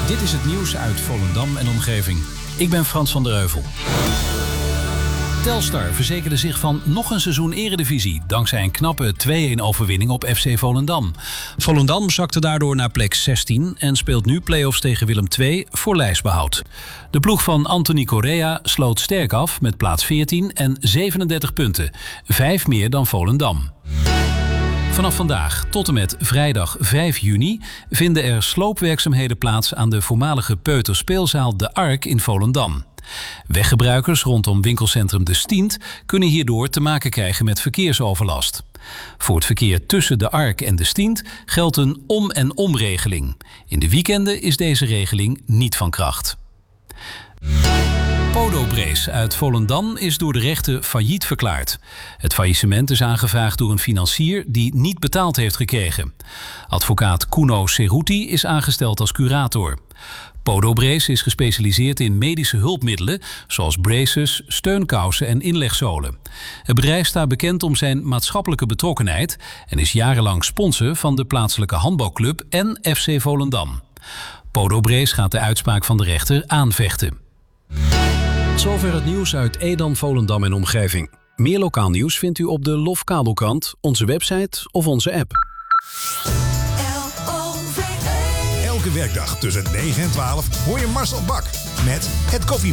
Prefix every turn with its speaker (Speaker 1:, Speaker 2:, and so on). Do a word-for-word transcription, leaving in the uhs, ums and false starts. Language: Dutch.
Speaker 1: Dit is het nieuws uit Volendam en omgeving. Ik ben Frans van der Heuvel. Telstar verzekerde zich van nog een seizoen Eredivisie... dankzij een knappe twee-een overwinning op F C Volendam. Volendam zakte daardoor naar plek zestien... en speelt nu play-offs tegen Willem twee voor lijstbehoud. De ploeg van Anthony Correa sloot sterk af met plaats veertien en zevenendertig punten. Vijf meer dan Volendam. Vanaf vandaag tot en met vrijdag vijf juni vinden er sloopwerkzaamheden plaats aan de voormalige peuterspeelzaal De Ark in Volendam. Weggebruikers rondom winkelcentrum De Stient kunnen hierdoor te maken krijgen met verkeersoverlast. Voor het verkeer tussen De Ark en De Stient geldt een om- en omregeling. In de weekenden is deze regeling niet van kracht. Podobrace uit Volendam is door de rechter failliet verklaard. Het faillissement is aangevraagd door een financier die niet betaald heeft gekregen. Advocaat Kuno Ceruti is aangesteld als curator. Podobrace is gespecialiseerd in medische hulpmiddelen zoals braces, steunkousen en inlegzolen. Het bedrijf staat bekend om zijn maatschappelijke betrokkenheid en is jarenlang sponsor van de plaatselijke handbalclub en F C Volendam. Podobrace gaat de uitspraak van de rechter aanvechten.
Speaker 2: Tot zover het nieuws uit Edam, Volendam en omgeving. Meer lokaal nieuws vindt u op de Lofkabelkrant, onze website of onze app.
Speaker 3: Elke werkdag tussen negen en twaalf hoor je Marcel Bak met het Koffie